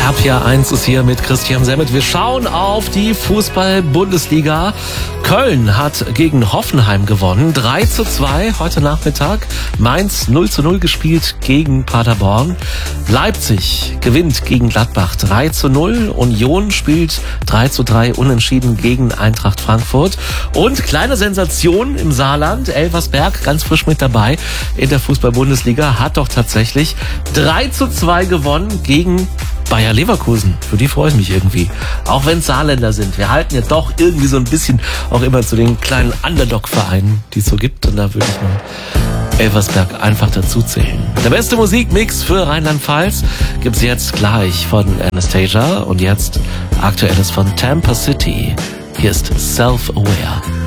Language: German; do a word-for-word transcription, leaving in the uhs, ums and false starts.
R P R eins ist hier mit Christian Semmet. Wir schauen auf die Fußball-Bundesliga. Köln hat gegen Hoffenheim gewonnen. drei zu zwei heute Nachmittag. Mainz null zu null gespielt gegen Paderborn. Leipzig gewinnt gegen Gladbach drei zu null. Union spielt drei zu drei unentschieden gegen Eintracht Frankfurt. Und kleine Sensation im Saarland. Elversberg, ganz frisch mit dabei in der Fußball-Bundesliga, hat doch tatsächlich drei zu zwei gewonnen gegen Bayer Leverkusen. Für die freue ich mich irgendwie. Auch wenn es Saarländer sind. Wir halten ja doch irgendwie so ein bisschen auch immer zu den kleinen Underdog-Vereinen, die es so gibt. Und da würde ich mal Elversberg einfach dazu zählen. Der beste Musikmix für Rheinland-Pfalz gibt es jetzt gleich von Anastasia. Und jetzt Aktuelles von Tampa City. Hier ist Self-Aware.